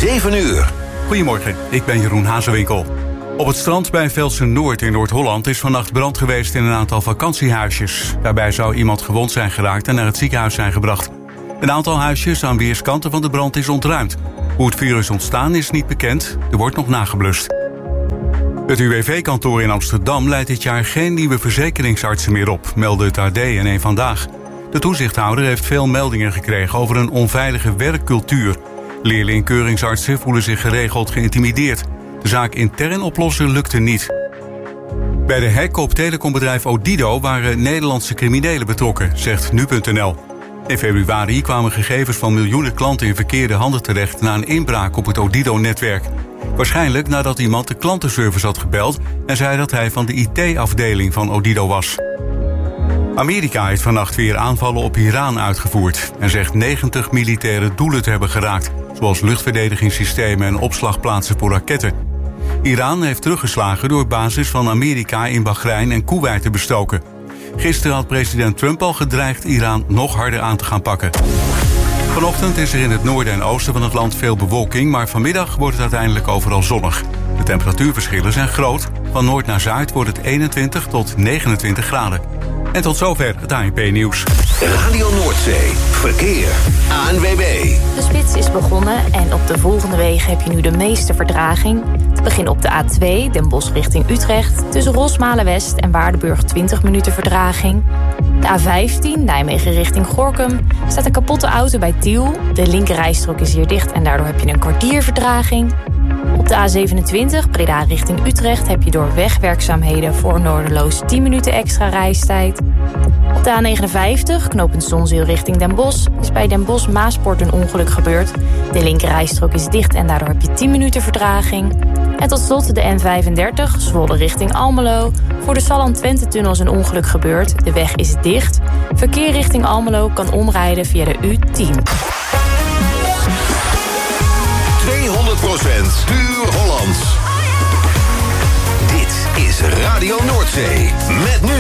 7 uur. Goedemorgen, ik ben Jeroen Hazewinkel. Op het strand bij Velsen-Noord in Noord-Holland is vannacht brand geweest in een aantal vakantiehuisjes. Daarbij zou iemand gewond zijn geraakt en naar het ziekenhuis zijn gebracht. Een aantal huisjes aan weerskanten van de brand is ontruimd. Hoe het vuur is ontstaan is niet bekend, er wordt nog nageblust. Het UWV-kantoor in Amsterdam leidt dit jaar geen nieuwe verzekeringsartsen meer op, meldde het AD en Eén Vandaag. De toezichthouder heeft veel meldingen gekregen over een onveilige werkcultuur. Leerlingkeuringsartsen voelen zich geregeld geïntimideerd. De zaak intern oplossen lukte niet. Bij de hack op telecombedrijf Odido waren Nederlandse criminelen betrokken, zegt nu.nl. In februari kwamen gegevens van miljoenen klanten in verkeerde handen terecht na een inbraak op het Odido-netwerk. Waarschijnlijk nadat iemand de klantenservice had gebeld en zei dat hij van de IT-afdeling van Odido was. Amerika heeft vannacht weer aanvallen op Iran uitgevoerd en zegt 90 militaire doelen te hebben geraakt, zoals luchtverdedigingssystemen en opslagplaatsen voor raketten. Iran heeft teruggeslagen door basis van Amerika in Bahrein en Koeweit te bestoken. Gisteren had president Trump al gedreigd Iran nog harder aan te gaan pakken. Vanochtend is er in het noorden en oosten van het land veel bewolking, maar vanmiddag wordt het uiteindelijk overal zonnig. De temperatuurverschillen zijn groot. Van noord naar zuid wordt het 21 tot 29 graden. En tot zover het ANP-nieuws. Radio Noordzee. Verkeer. ANWB. De spits is begonnen en op de volgende wegen heb je nu de meeste vertraging. Te beginnen op de A2, Den Bosch richting Utrecht. Tussen Rosmalen-West en Waardenburg 20 minuten vertraging. De A15, Nijmegen richting Gorinchem. Staat een kapotte auto bij Tiel. De linkerrijstrook is hier dicht en daardoor heb je een kwartier vertraging. Op de A27, Breda richting Utrecht, heb je door wegwerkzaamheden voor Noorderloos 10 minuten extra reistijd. Op de A59, knooppunt Zonzeel richting Den Bosch, is bij Den Bosch-Maaspoort een ongeluk gebeurd. De linkerrijstrook is dicht en daardoor heb je 10 minuten vertraging. En tot slot de N35, Zwolle richting Almelo. Voor de Salland-Twente-tunnel is een ongeluk gebeurd. De weg is dicht. Verkeer richting Almelo kan omrijden via de U10. 200% puur Hollands. Dit is Radio Noordzee. Met nu